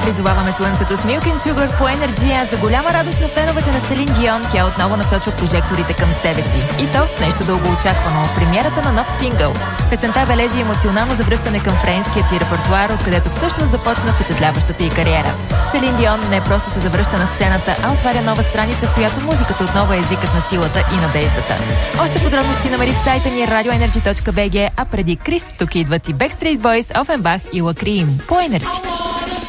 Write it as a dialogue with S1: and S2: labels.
S1: Призоваваме слънцето с Milk and Sugar по Energy, а за голяма радост на феновете на Селин Дион, тя отново насочва прожекторите към себе си. И то с нещо дългоочаквано – премиерата на нов сингъл. Песента бележи емоционално завръщане към френският й репертуар, откъдето всъщност започна впечатляващата й кариера. Селин Дион не просто се завръща на сцената, а отваря нова страница, в която музиката отново е езикът на силата и надеждата. Още подробности намери в сайта ни radioenergy.bg, а преди Крис, тук идват и Backstreet Boys, Offenbach и Лакрим по Energy.